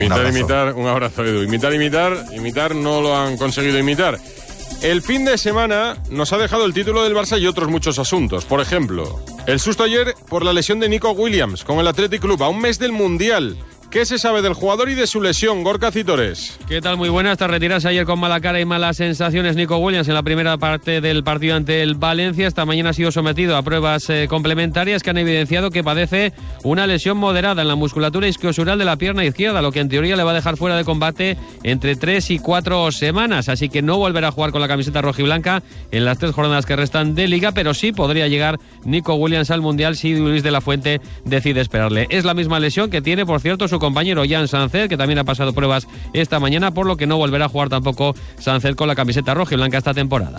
Un abrazo, Edu. Imitar no lo han conseguido imitar. El fin de semana nos ha dejado el título del Barça y otros muchos asuntos. Por ejemplo, el susto ayer por la lesión de Nico Williams con el Athletic Club a un mes del Mundial. ¿Qué se sabe del jugador y de su lesión? Gorka Citores. ¿Qué tal? Muy buenas. Tras retirarse ayer con mala cara y malas sensaciones Nico Williams en la primera parte del partido ante el Valencia, esta mañana ha sido sometido a pruebas complementarias que han evidenciado que padece una lesión moderada en la musculatura isquiosural de la pierna izquierda, lo que en teoría le va a dejar fuera de combate entre 3 y 4 semanas. Así que no volverá a jugar con la camiseta rojiblanca en las 3 jornadas que restan de Liga, pero sí podría llegar Nico Williams al Mundial si Luis de la Fuente decide esperarle. Es la misma lesión que tiene, por cierto, su compañero Jan Sánchez, que también ha pasado pruebas esta mañana, por lo que no volverá a jugar tampoco Sánchez con la camiseta roja y blanca esta temporada.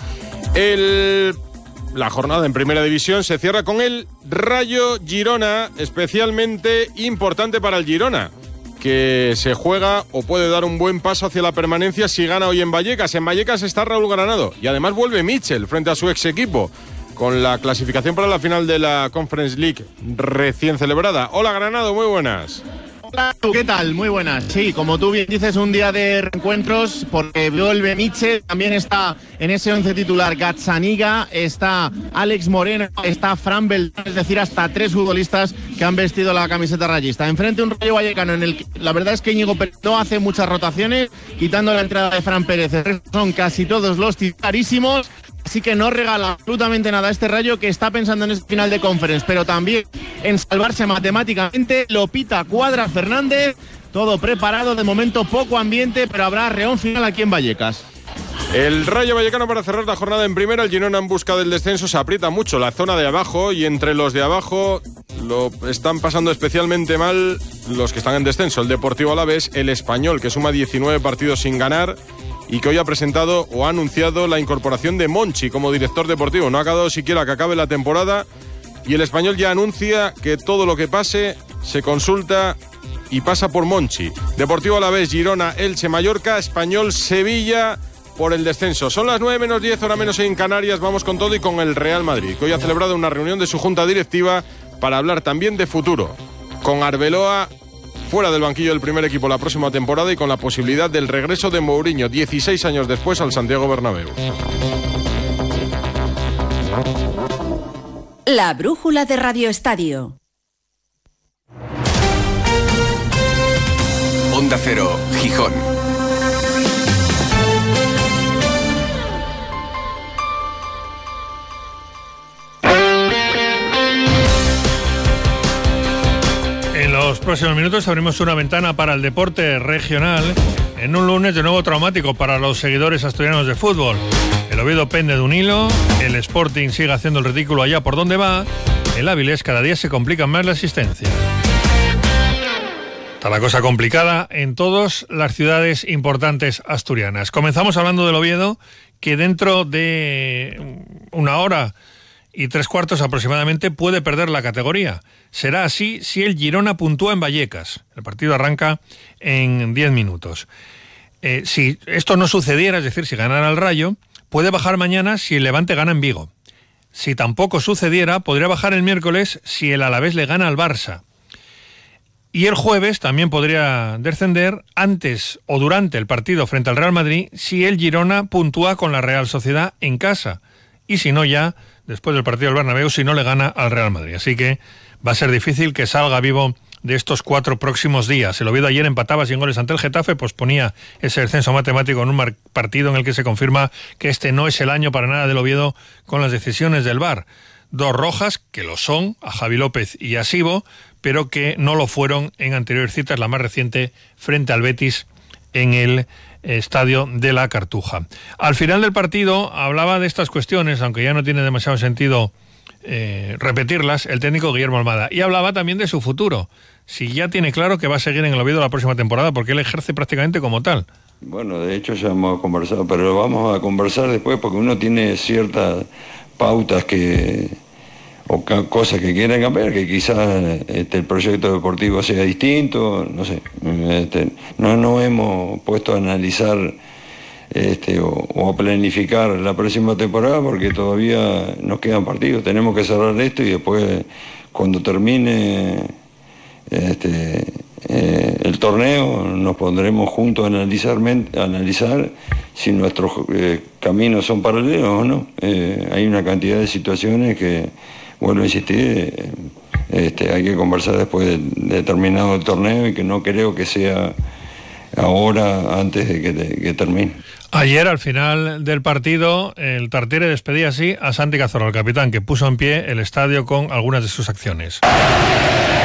La jornada en Primera División se cierra con el Rayo Girona, especialmente importante para el Girona, que se juega o puede dar un buen paso hacia la permanencia si gana hoy en Vallecas. En Vallecas está Raúl Granado y además vuelve Mitchell frente a su ex equipo, con la clasificación para la final de la Conference League recién celebrada. Hola Granado, muy buenas. Hola, ¿qué tal? Muy buenas. Sí, como tú bien dices, un día de reencuentros porque vuelve Mitchell, también está en ese 11 titular Gazzaniga, está Alex Moreno, está Fran Beltrán, es decir, hasta 3 futbolistas que han vestido la camiseta rayista. Enfrente un Rayo Vallecano en el que la verdad es que Íñigo Pérez no hace muchas rotaciones, quitando la entrada de Fran Pérez. Son casi todos los titularísimos. Así que no regala absolutamente nada a este Rayo, que está pensando en ese final de Conference, pero también en salvarse matemáticamente. Lopita, Cuadra, Fernández, todo preparado. De momento poco ambiente, pero habrá reón final aquí en Vallecas. El Rayo Vallecano para cerrar la jornada en primera. El Girona en busca del descenso. Se aprieta mucho la zona de abajo y entre los de abajo lo están pasando especialmente mal los que están en descenso. El Deportivo Alavés, el Español, que suma 19 partidos sin ganar y que hoy ha presentado o ha anunciado la incorporación de Monchi como director deportivo. No ha acabado siquiera que acabe la temporada y el Español ya anuncia que todo lo que pase se consulta y pasa por Monchi. Deportivo Alavés, Girona, Elche, Mallorca, Español, Sevilla por el descenso. Son las 9 menos 10, hora menos en Canarias. Vamos con todo y con el Real Madrid, que hoy ha celebrado una reunión de su junta directiva para hablar también de futuro, con Arbeloa fuera del banquillo del primer equipo la próxima temporada y con la posibilidad del regreso de Mourinho 16 años después al Santiago Bernabéu. La brújula de Radio Estadio. Onda Cero, Gijón. En los próximos minutos abrimos una ventana para el deporte regional en un lunes de nuevo traumático para los seguidores asturianos de fútbol. El Oviedo pende de un hilo, el Sporting sigue haciendo el ridículo allá por donde va, el Avilés cada día se complica más la asistencia. Está la cosa complicada en todas las ciudades importantes asturianas. Comenzamos hablando del Oviedo, que dentro de una hora y 3/4 aproximadamente puede perder la categoría. Será así si el Girona puntúa en Vallecas. El partido arranca en 10 minutos. Si esto no sucediera, es decir, si ganara el Rayo, puede bajar mañana si el Levante gana en Vigo. Si tampoco sucediera, podría bajar el miércoles si el Alavés le gana al Barça. Y el jueves también podría descender antes o durante el partido frente al Real Madrid si el Girona puntúa con la Real Sociedad en casa. Y si no, ya después del partido del Bernabéu, si no le gana al Real Madrid. Así que va a ser difícil que salga vivo de estos 4 próximos días. El Oviedo ayer empataba sin goles ante el Getafe, pues ponía ese descenso matemático en un partido en el que se confirma que este no es el año para nada del Oviedo con las decisiones del VAR. 2 rojas, que lo son, a Javi López y a Sibo, pero que no lo fueron en anteriores citas, la más reciente frente al Betis en el estadio de la Cartuja. Al final del partido hablaba de estas cuestiones, aunque ya no tiene demasiado sentido repetirlas, el técnico Guillermo Almada, y hablaba también de su futuro, si ya tiene claro que va a seguir en el Oviedo la próxima temporada, porque él ejerce prácticamente como tal. Bueno, de hecho ya hemos conversado, pero lo vamos a conversar después porque uno tiene ciertas pautas o cosas que quieren cambiar, que quizás el proyecto deportivo sea distinto, no sé, no hemos puesto a analizar o a planificar la próxima temporada porque todavía nos quedan partidos, tenemos que cerrar esto y después cuando termine el torneo, nos pondremos juntos a analizar si nuestros caminos son paralelos o no. Hay una cantidad de situaciones que, vuelvo a insistir, hay que conversar después de terminado el torneo y que no creo que sea ahora antes de que termine. Ayer, al final del partido, el Tartiere despedía así a Santi Cazorla, el capitán, que puso en pie el estadio con algunas de sus acciones.